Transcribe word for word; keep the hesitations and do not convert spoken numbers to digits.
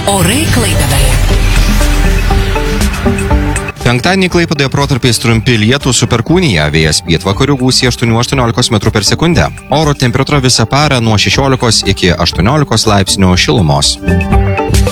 Orai Klaipėdoje. Penktadienį Klaipėdoje protarpiais trumpi lietūs su perkūnija, vėjas pietvakarių gūsiai aštuoni aštuoniolikos metrų per sekundę. Oro temperatūra visą parą nuo šešiolikos iki aštuoniolikos laipsnių šilumos.